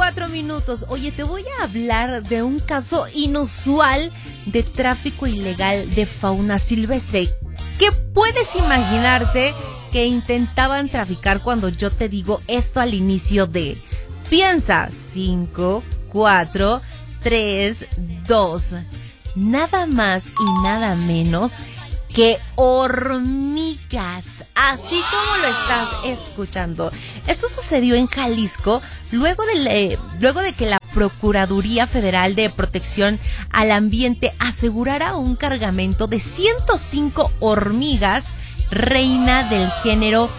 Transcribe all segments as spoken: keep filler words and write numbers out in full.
cuatro minutos. Oye, te voy a hablar de un caso inusual de tráfico ilegal de fauna silvestre. ¿Qué puedes imaginarte que intentaban traficar cuando yo te digo esto al inicio de... Piensa, cinco, cuatro, tres, dos. Nada más y nada menos que hormigas, así como lo estás escuchando. Esto sucedió en Jalisco luego de, le, luego de que la Procuraduría Federal de Protección al Ambiente asegurara un cargamento de ciento cinco hormigas reina del género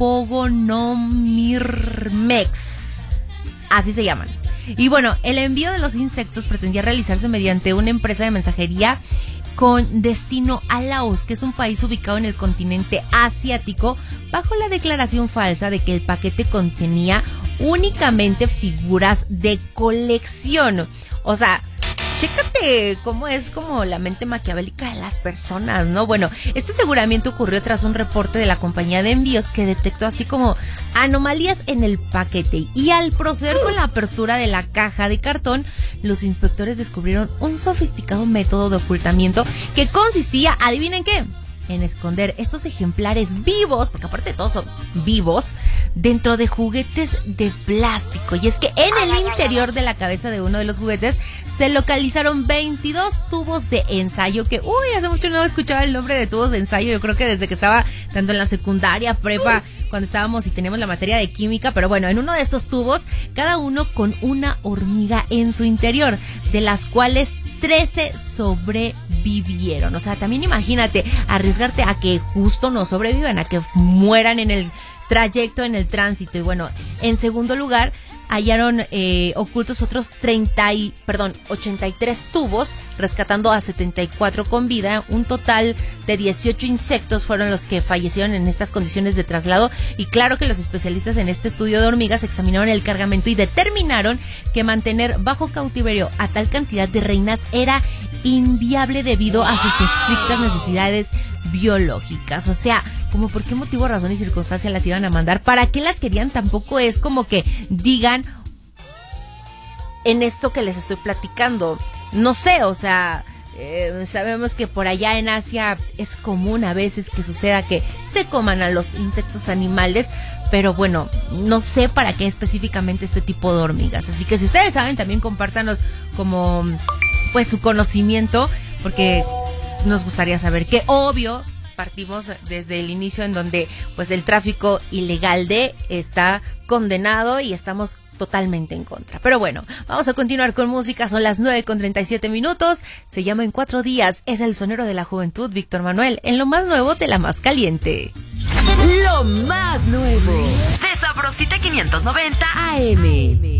Pogonomyrmex, así se llaman. Y bueno, el envío de los insectos pretendía realizarse mediante una empresa de mensajería con destino a Laos, que es un país ubicado en el continente asiático, bajo la declaración falsa de que el paquete contenía únicamente figuras de colección. O sea, chécate cómo es como la mente maquiavélica de las personas, ¿no? Bueno, este aseguramiento ocurrió tras un reporte de la compañía de envíos que detectó así como anomalías en el paquete, y al proceder con la apertura de la caja de cartón, los inspectores descubrieron un sofisticado método de ocultamiento que consistía, ¿adivinen qué?, en esconder estos ejemplares vivos, porque aparte de todo son vivos, dentro de juguetes de plástico. Y es que en el interior de la cabeza de uno de los juguetes se localizaron veintidós tubos de ensayo, que uy, hace mucho no escuchaba el nombre de tubos de ensayo. Yo creo que desde que estaba tanto en la secundaria, prepa, cuando estábamos y teníamos la materia de química. Pero bueno, en uno de estos tubos, cada uno con una hormiga en su interior, de las cuales trece sobrevivieron. O sea, también imagínate arriesgarte a que justo no sobrevivan, a que mueran en el trayecto, en el tránsito. Y bueno, en segundo lugar, hallaron eh, ocultos otros treinta y, perdón, ochenta y tres tubos, rescatando a setenta y cuatro con vida. Un total de dieciocho insectos fueron los que fallecieron en estas condiciones de traslado. Y claro que los especialistas en este estudio de hormigas examinaron el cargamento y determinaron que mantener bajo cautiverio a tal cantidad de reinas era inviable debido a sus estrictas necesidades biológicas. O sea, como por qué motivo, razón y circunstancia las iban a mandar, para qué las querían, tampoco es como que digan en esto que les estoy platicando. No sé, o sea, eh, sabemos que por allá en Asia es común a veces que suceda que se coman a los insectos animales, pero bueno, no sé para qué específicamente este tipo de hormigas. Así que si ustedes saben, también compártanos como pues su conocimiento, porque nos gustaría saber, que obvio partimos desde el inicio en donde pues el tráfico ilegal de está condenado y estamos totalmente en contra. Pero bueno, vamos a continuar con música. Son las nueve con treinta y siete minutos. Se llama En Cuatro Días. Es el sonero de la juventud, Víctor Manuel, en lo más nuevo de La Más Caliente. Lo más nuevo de Sabrosita quinientos noventa A M.